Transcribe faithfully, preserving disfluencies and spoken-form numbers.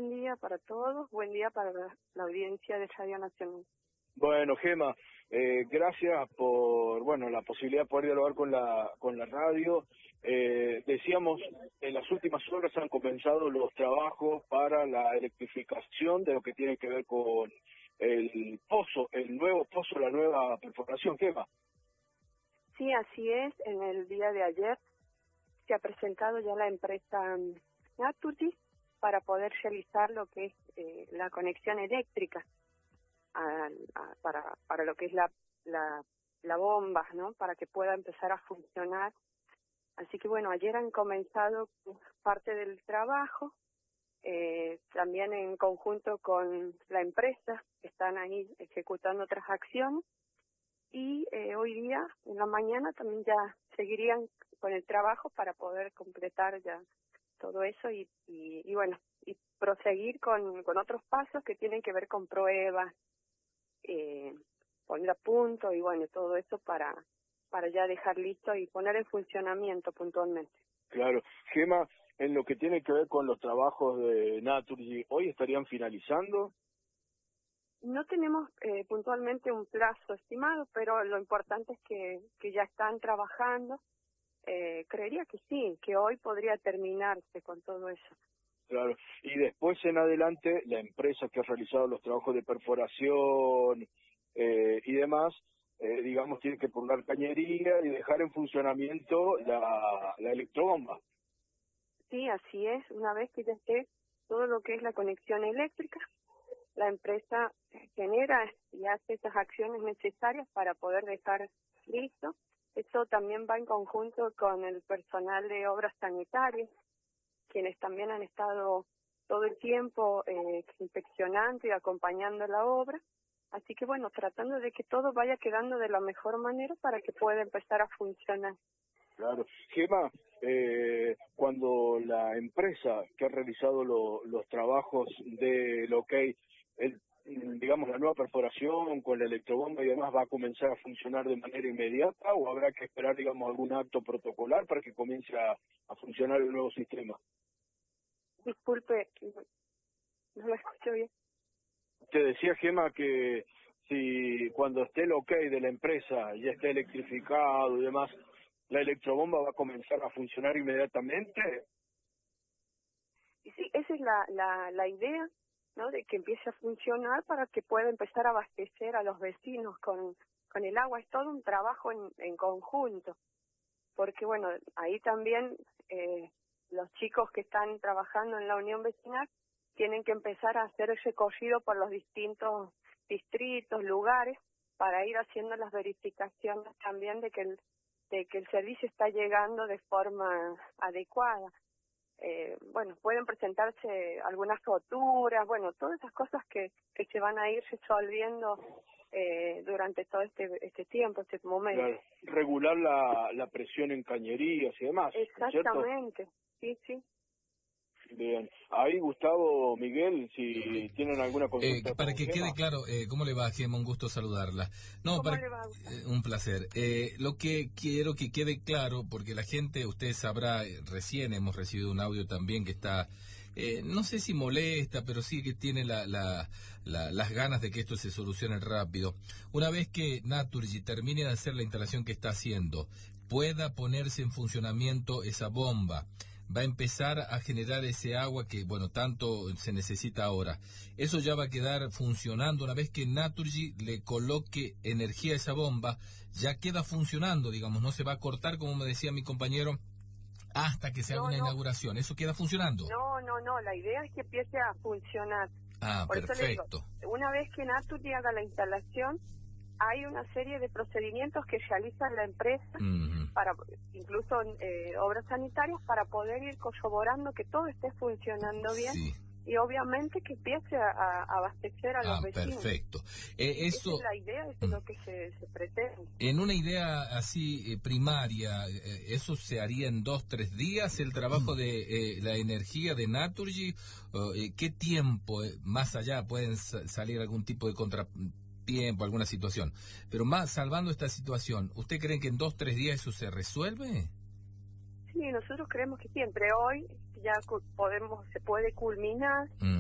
buen día para todos, buen día para la, la audiencia de Radio Nacional. Bueno, Gema, eh, gracias por bueno la posibilidad de poder dialogar con la con la radio. Eh, decíamos, en las últimas horas han comenzado los trabajos para la electrificación de lo que tiene que ver con el pozo, el nuevo pozo, la nueva perforación, Gema. Sí, así es. En el día de ayer se ha presentado ya la empresa Naturgy para poder realizar lo que es eh, la conexión eléctrica a, a, para para lo que es la, la la bomba, ¿no? Para que pueda empezar a funcionar. Así que bueno, ayer han comenzado parte del trabajo, eh, también en conjunto con la empresa, que están ahí ejecutando otras acciones, y eh, hoy día, en la mañana, también ya seguirían con el trabajo para poder completar ya todo eso y, y, y bueno, y proseguir con, con otros pasos que tienen que ver con pruebas, eh, poner a punto y bueno, todo eso para para ya dejar listo y poner en funcionamiento puntualmente. Claro. Gema, en lo que tiene que ver con los trabajos de Naturgy, ¿hoy estarían finalizando? No tenemos eh, puntualmente un plazo estimado, pero lo importante es que, que ya están trabajando. Eh, creería que sí, que hoy podría terminarse con todo eso. Claro. Y después en adelante, la empresa que ha realizado los trabajos de perforación eh, y demás, eh, digamos, tiene que poner cañería y dejar en funcionamiento la, la electrobomba. Sí, así es. Una vez que ya esté todo lo que es la conexión eléctrica, la empresa genera y hace esas acciones necesarias para poder dejar listo. Eso también va en conjunto con el personal de obras sanitarias, quienes también han estado todo el tiempo eh, inspeccionando y acompañando la obra. Así que bueno, tratando de que todo vaya quedando de la mejor manera para que pueda empezar a funcionar. Claro. Gema, eh, cuando la empresa que ha realizado lo, los trabajos de lo que el digamos, la nueva perforación con la electrobomba y demás va a comenzar a funcionar de manera inmediata o habrá que esperar, digamos, algún acto protocolar para que comience a, a funcionar el nuevo sistema? Disculpe, no lo escucho bien. Te decía, Gema, que si cuando esté el ok de la empresa ya esté electrificado y demás, ¿la electrobomba va a comenzar a funcionar inmediatamente? Y sí, esa es la, la, la idea, ¿no? De que empiece a funcionar para que pueda empezar a abastecer a los vecinos con, con el agua. Es todo un trabajo en, en conjunto, porque bueno, ahí también eh, los chicos que están trabajando en la unión vecinal tienen que empezar a hacer el recorrido por los distintos distritos, lugares, para ir haciendo las verificaciones también de que el, de que el servicio está llegando de forma adecuada. Eh, bueno, pueden presentarse algunas roturas, bueno, todas esas cosas que, que se van a ir resolviendo eh, durante todo este este tiempo, este momento. Claro, regular la, la presión en cañerías y demás. Exactamente, sí, sí. Bien. Ahí, Gustavo, Miguel, si tienen alguna consulta. Eh, para que Gema. quede claro, eh, ¿cómo le va, Gema? Un gusto saludarla. No, ¿Cómo para, le va, Gustavo? eh, un placer. Eh, lo que quiero que quede claro, porque la gente, usted sabrá, eh, recién hemos recibido un audio también que está, eh, no sé si molesta, pero sí que tiene la, la, la, las ganas de que esto se solucione rápido. Una vez que Naturgy termine de hacer la instalación que está haciendo, pueda ponerse en funcionamiento esa bomba, va a empezar a generar ese agua que, bueno, tanto se necesita ahora. Eso ya va a quedar funcionando. Una vez que Naturgy le coloque energía a esa bomba, ya queda funcionando, digamos, no se va a cortar, como me decía mi compañero, hasta que se haga No, una no. inauguración. ¿Eso queda funcionando? No, no, no, la idea es que empiece a funcionar. Ah, Por eso le digo, perfecto. una vez que Naturgy haga la instalación, hay una serie de procedimientos que realiza la empresa, Mm. para incluso eh, obras sanitarias, para poder ir corroborando que todo esté funcionando bien. Sí. Y obviamente que empiece a, a abastecer a los Ah, vecinos. perfecto. Eh, eso... Esa es la idea, eso es lo que se, se pretende. En una idea así eh, primaria, eh, ¿eso se haría en dos, tres días el trabajo de eh, la energía de Naturgy? Uh, eh, ¿Qué tiempo eh, más allá pueden sa- salir algún tipo de contratiempo, alguna situación? Pero más salvando esta situación, ¿usted cree que en dos, tres días eso se resuelve? Sí, nosotros creemos que siempre hoy ya cu- podemos se puede culminar. Mm.